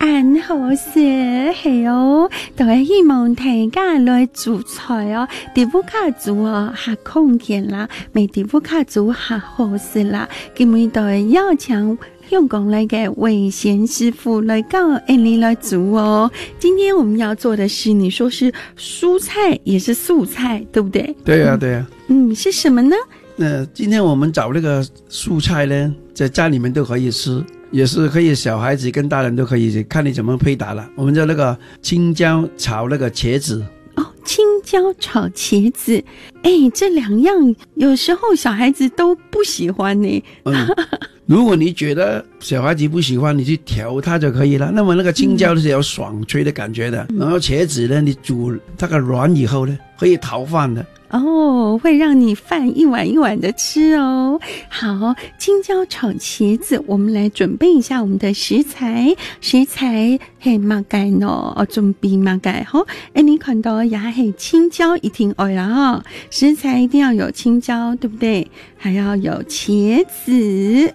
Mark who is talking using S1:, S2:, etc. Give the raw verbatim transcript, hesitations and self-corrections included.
S1: 安好些，系哦，都系希望大家来煮菜哦。地府卡煮哦，下空间啦，未地府卡煮下好事啦。今日都系邀请香港来嘅魏贤师傅来教安利来煮哦。今天我们要做的是，你说是蔬菜也是素菜，对不对？
S2: 对呀、啊，对呀、啊。
S1: 嗯，是什么呢？
S2: 那今天我们找那个蔬菜呢，在家里面都可以吃，也是可以小孩子跟大人都可以，看你怎么配搭了。我们叫那个青椒炒那个茄子。
S1: 哦，青椒炒茄子，哎，这两样有时候小孩子都不喜欢呢。
S2: 嗯，如果你觉得小孩子不喜欢，你去调它就可以了。那么那个青椒是有爽脆的感觉的，嗯、然后茄子呢，你煮它个软以后呢，可以淘饭的。
S1: 哦，会让你饭一碗一碗的吃哦。好，青椒炒茄子，我们来准备一下我们的食材。食材系马盖喏，哦，准备马盖哈。哎，你看到也系青椒一定爱啦哈。食材一定要有青椒，对不对？还要有茄子，